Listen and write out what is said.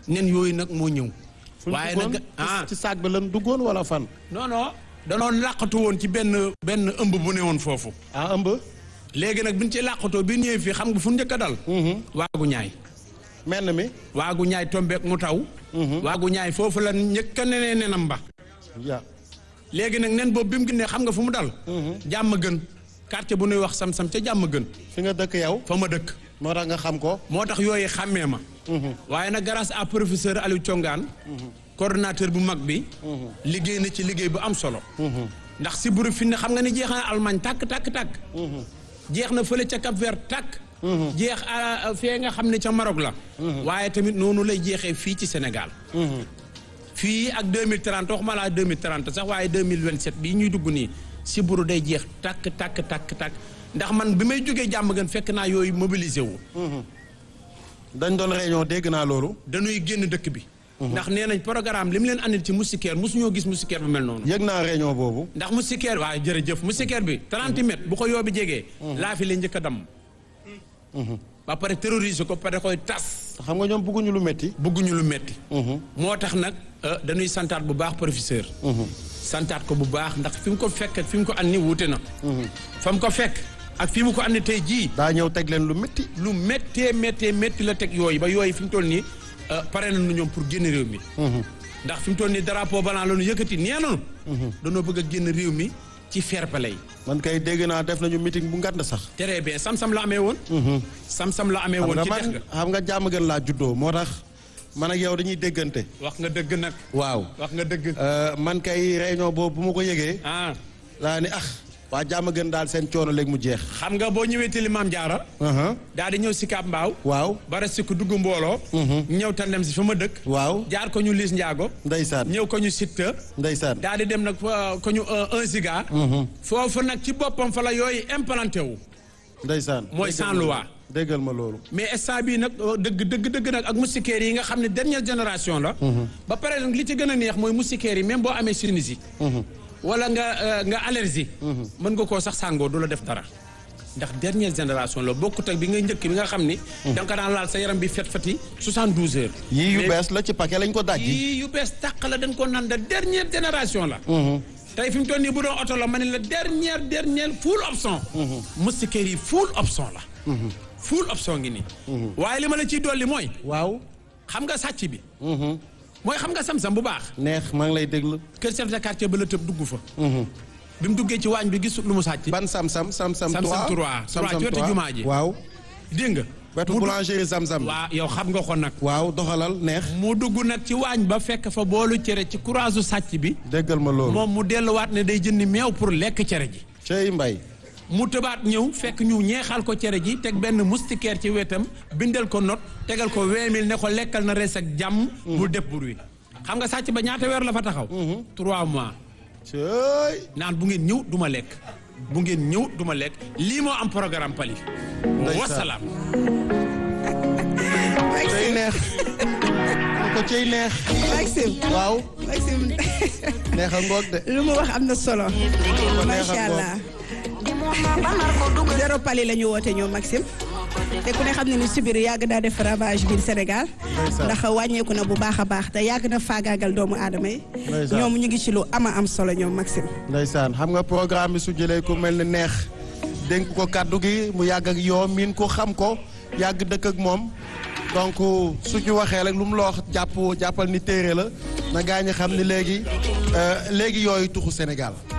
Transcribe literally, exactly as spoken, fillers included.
nen yooyu nag moo ñëw. waaye nag ah ci saag bi lan duggoon wala fan. non non danoon làqatu woon ci benn benn ëmb bu ne woon foofu. ah ëmb. léegi nag bi ñu ci làqatoo bi ñëwee fii xam nga fu njëkk a dal. waagu ñaay. menn mi. waagu ñaay tombeek mu taw. waagu ñaay foofu la njëkk a nenee nenam ba. ya léegi nag nen boobu bi mu génnee xam nga fu mu dal. jàmm gën quartier bu nuy wax sam-sam ca jàmm gën. fi nga dëkk yow. fa ma dëkk. moo tax nga xam ko. moo tax yooyu xàmmee ma. waaye nag grâce à professeur Aliou Thiongaan. coordonnateur bu mag bi. liggéey na ci liggéey bu am solo. ndax si buru fi ne xam nga ni jeex na Allemagne tàkk tàkk tàkk. jeex na fële ca Cap Vert tàkk. jeex fee nga xam ne ca Maroc la. waaye tamit noonu lay jeexee fii ci Sénégal. fii ak deux mille trente waxuma laa deux mille trente sax waaye deux mille vingt-sept bii ñuy dugg nii si buru day jeex tàkk tàkk tàkk tàkk ndax man bi may jógee jàmm gën fekk naa yooyu mobilisé wu. dañ doon réunion dégg naa loolu. dañuy génn dëkk bi. ndax nee nañ programme li mu leen andil ci moustiquaire mosuñoo gis moustiquaire bu mel noonu. yëg naa réunion boobu. ndax moustiquaire waaye jërëjëf moustiquaire bi trente mètres bu ko yóbbu jegee. laa fi leen njëkk a damm. ba pare terroriser ko pare koy tas. xam nga ñoom bëgguñu lu metti bëgguñu lu metti moo tax nag dañuy santaat bu baax professeur. santaat ko bu baax ndax fi mu ko fekk ak fi mu ko andi wuute na. fa mu ko fekk ak fi mu ko andi tey jii. daa ñëw teg leen lu métti. lu méttee méttee métti la teg yooyu ba yooyu fi mu toll nii pare nañu ñoom pour génn réew mi. ndax fi mu toll nii drapeau blanc la ñu yëkkati nee nañu. dañoo bëgg a génn réew mi ci fair play. man kay dégg naa def nañu meeting bu ngand sax. très bien sam-sam la amee woon. sam-sam la amee woon ci dex ga. xam nga jàmm gën laa juddoo moo tax man ak yow dañuy déggante. wax nga dëgg nag. waaw wax nga dëgg. man kay réunion boobu bu ma ko yëgee. ah laa ni ah waa jàmm gën daal seen coono léegi mu jeex. xam nga boo ñëwee tili maam jaara. daal di ñëw si Kaap Mbaaw. waaw bara si ko dugg mbooloo. ñëw tandem si fa ma dëkk. waaw jaar ko ñu Liis Njaago. ndeysaan ñëw ko ñu Sitta. ndeysaan daal di dem nag ko ñu un giga. foofu nag ci boppam fa la yooyu implanté wu. ndeysaan mooy sans loi. déggal ma loolu. mais instant bii nag dëgg dëgg dëgg nag ak moustiquaires yi nga xam ne dernière génération la. ba pare nag li ci gën a neex mooy moustiquaires yi même boo amee sinusite. wala nga nga allergie. mën nga koo sax sàngoo du la def dara. ndax dernière génération la bokkut ak bi nga njëkk bi nga xam ni. da nga ko daan laal sa yaram bi fet feti soixante-douze heures. yii yu bees la ci paquet lañ ko dajji. yii yu bees tàq la dañ ko naan de dernière génération la. tey fi mu toll nii bu doon oto la ma ne la dernière dernière full option. moustiquaires yi full option la. full option ngi nii. waaye li ma la ciy dolli mooy. waaw. xam nga sàcc bi. mooy xam nga sam-sam bu baax. neex maa ngi lay déglu. kër chef de quartier ba la tëb dugg fa. bi mu duggee ci waañ bi gis lu mu sàcc. ban sam-sam sam-sam. sam-sam trois trois ci wetu jumaa ji. waaw. dégg nga. wetu boulangerie sam-sam. waaw yow xam nga ko nag. waaw doxalal neex. mu dugg nag ci waañ ba fekk fa boolu cere ci courage sàcc bi. déggal ma loolu. moom mu delluwaat ne day jëndi meew pour lekk cere ji. cey mbay. mu tëbaat ñëw fekk ñu ñeexal ko cere ji teg benn moustiquaire ci wetam bindal ko note tegal ko vingt mille ne ko lekkal na res ak jàmm. mu def bruit xam nga sàcc ba ñaata weer la fa taxaw. trois mois. cey. naan bu ngeen ñëw du ma lekk bu ngeen ñëw du ma lekk lii moo am programme Pali. wasalaam. cey neex. ko cey neex. Maxime. waaw. Maxime. neex a ngoog de. lu mu wax am na solo. macha allah. zéro Pali la ñu woote ñoom Maxime. te ku ne xam ne ni sibir yàgg naa def ravage biir Sénégal. ndax wàññeeku na bu baax a baax te yàgg na faagaagal doomu aadama yi. ñoom ñu ngi ci lu ama am solo ñoom Maxime. ndeysaan xam nga programme bi su jëlee ku mel ni neex dénk ko kàddu gi mu yàgg ak yoo miin ko xam ko yàgg dëkk ak moom donc su ñu waxee rek lu mu la wax jàpp jàppal ni téere la na gaa ñi xam ni léegi léegi yooyu tuxu Sénégal.